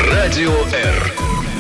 Радио Р.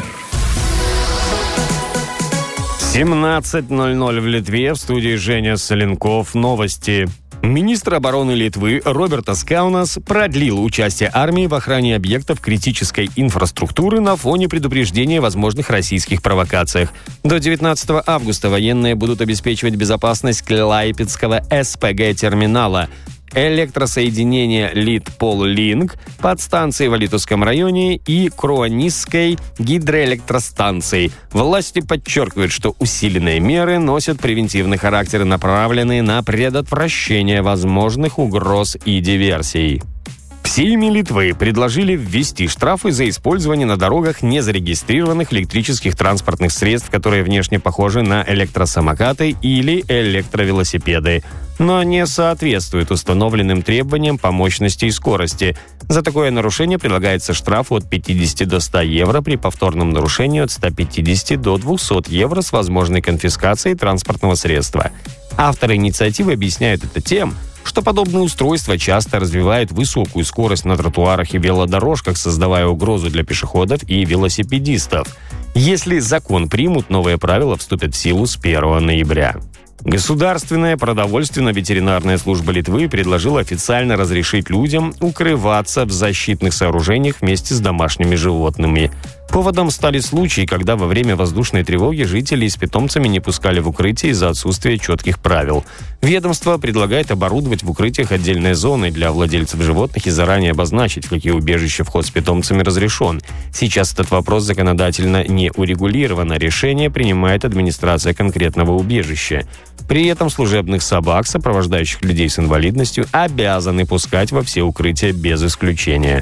17:00 в Литве. В студии Женя Соленков. Новости. Министр обороны Литвы Робертас Каунас продлил участие армии в охране объектов критической инфраструктуры на фоне предупреждения о возможных российских провокациях. До 19 августа военные будут обеспечивать безопасность Клайпедского СПГ-терминала, электросоединения Литполлинк, подстанции в Алитовском районе и Круанисской гидроэлектростанции. Власти подчеркивают, что усиленные меры носят превентивный характер и направлены на предотвращение возможных угроз и диверсий. В Сейме Литвы предложили ввести штрафы за использование на дорогах незарегистрированных электрических транспортных средств, которые внешне похожи на электросамокаты или электровелосипеды, но не соответствуют установленным требованиям по мощности и скорости. За такое нарушение предлагается штраф от 50 до 100 евро, при повторном нарушении от 150 до 200 евро с возможной конфискацией транспортного средства. Авторы инициативы объясняют это тем, что подобные устройства часто развивают высокую скорость на тротуарах и велодорожках, создавая угрозу для пешеходов и велосипедистов. Если закон примут, новые правила вступят в силу с 1 ноября. Государственная продовольственно-ветеринарная служба Литвы предложила официально разрешить людям укрываться в защитных сооружениях вместе с домашними животными. Поводом стали случаи, когда во время воздушной тревоги жителей с питомцами не пускали в укрытие из-за отсутствия четких правил. Ведомство предлагает оборудовать в укрытиях отдельные зоны для владельцев животных и заранее обозначить, в какие убежища вход с питомцами разрешен. Сейчас этот вопрос законодательно не урегулирован, а решение принимает администрация конкретного убежища. При этом служебных собак, сопровождающих людей с инвалидностью, обязаны пускать во все укрытия без исключения.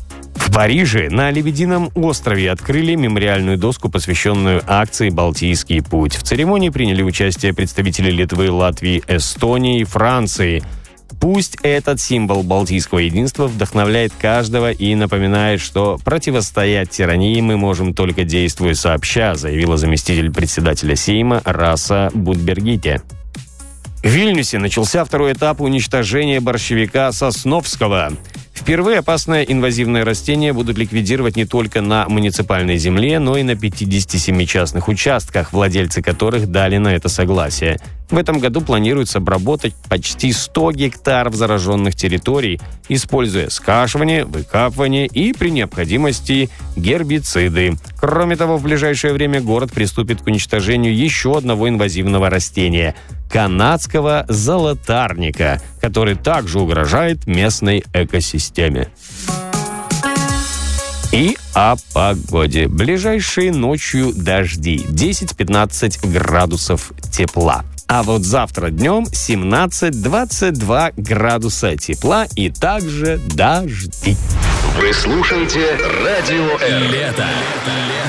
В Париже на Лебедином острове открыли мемориальную доску, посвященную акции «Балтийский путь». В церемонии приняли участие представители Литвы, Латвии, Эстонии и Франции. Пусть этот символ балтийского единства вдохновляет каждого и напоминает, что противостоять тирании мы можем только действуя сообща, заявила заместитель председателя Сейма Раса Будбергите. В Вильнюсе начался второй этап уничтожения борщевика Сосновского. Впервые опасное инвазивное растение будут ликвидировать не только на муниципальной земле, но и на 57 частных участках, владельцы которых дали на это согласие. В этом году планируется обработать почти 100 гектаров зараженных территорий, используя скашивание, выкапывание и, при необходимости, гербициды. Кроме того, в ближайшее время город приступит к уничтожению еще одного инвазивного растения – канадского золотарника, который также угрожает местной экосистеме. И о погоде. Ближайшей ночью дожди. 10-15 градусов тепла. А вот завтра днем 17-22 градуса тепла и также дожди. Вы слушаете Радио Р. Лето.